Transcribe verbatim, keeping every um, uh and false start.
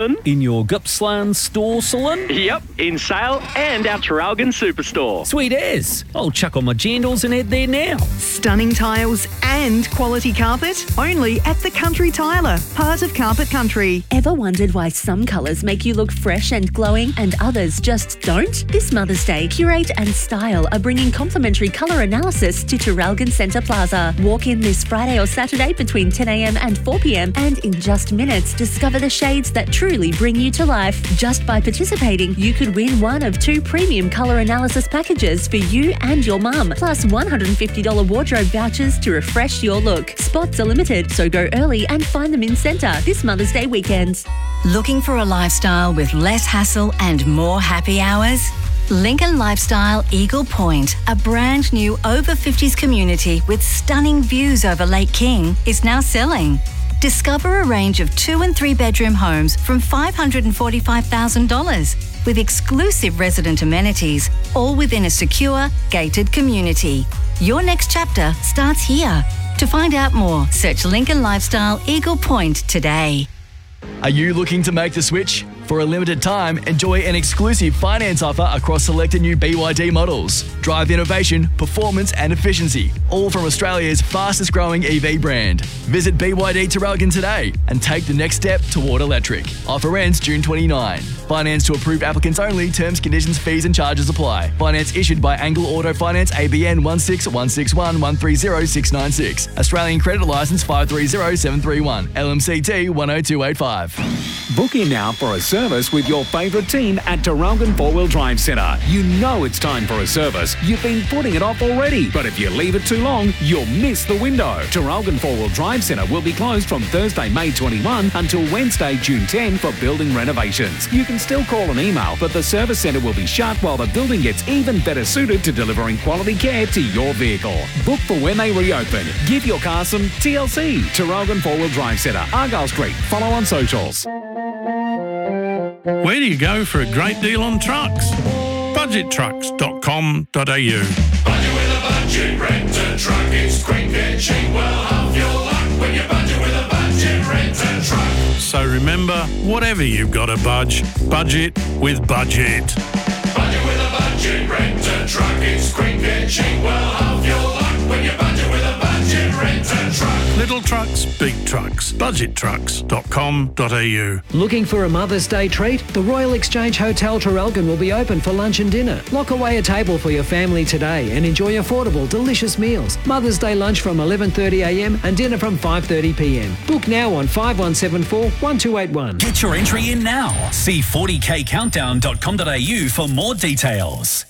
Salon. In your Gippsland store salon. Yep, in sale and our Traralgon Superstore. Sweet as. I'll chuck on my jandals and head there now. Stunning tiles and quality carpet? Only at the Country Tiler, part of Carpet Country. Ever wondered why some colours make you look fresh and glowing and others just don't? This Mother's Day, Curate and Style are bringing complimentary colour analysis to Traralgon Centre Plaza. Walk in this Friday or Saturday between ten a m and four p m and in just minutes, discover the shades that truly bring you to life. Just by participating, you could win one of two premium colour analysis packages for you and your mum, plus one hundred fifty dollars wardrobe vouchers to refresh your look. Spots are limited, so go early and find them in centre this Mother's Day weekend. Looking for a lifestyle with less hassle and more happy hours? Lincoln Lifestyle Eagle Point, a brand new over fifties community with stunning views over Lake King, is now selling. Discover a range of two and three bedroom homes from five hundred forty-five thousand dollars with exclusive resident amenities, all within a secure, gated community. Your next chapter starts here. To find out more, search Lincoln Lifestyle Eagle Point today. Are you looking to make the switch? For a limited time, enjoy an exclusive finance offer across selected new B Y D models. Drive innovation, performance and efficiency, all from Australia's fastest growing E V brand. Visit B Y D Traralgon today and take the next step toward electric. Offer ends June twenty-ninth. Finance to approved applicants only. Terms, conditions, fees and charges apply. Finance issued by Angle Auto Finance, A B N one six one six one one three zero six nine six. Australian Credit Licence five three zero seven three one. L M C T one oh two eight five. Book in now for a service with your favourite team at Traralgon Four Wheel Drive Centre. You know it's time for a service. You've been putting it off already. But if you leave it too long, you'll miss the window. Traralgon Four Wheel Drive Centre will be closed from Thursday, May twenty-first until Wednesday, June tenth for building renovations. You can still call and email, but the service centre will be shut while the building gets even better suited to delivering quality care to your vehicle. Book for when they reopen. Give your car some T L C. Traralgon Four Wheel Drive Centre, Argyle Street. Follow on socials. Where do you go for a great deal on trucks? budget trucks dot com dot a u. Budget with a budget, rent a truck. It's quick and cheap. Well, have your luck when you budget with a budget, rent a truck. So remember, whatever you've got to budge, budget with Budget. Budget with a budget, rent a truck. It's quick and cheap. Well, have your luck when you budget with a budget, rent a truck. Little trucks, big trucks. budget trucks dot com dot a u. Looking for a Mother's Day treat? The Royal Exchange Hotel Traralgon will be open for lunch and dinner. Lock away a table for your family today and enjoy affordable, delicious meals. Mother's Day lunch from eleven thirty a m and dinner from five thirty p m. Book now on five one seven four one two eight one. Get your entry in now. See forty k countdown dot com dot a u for more details.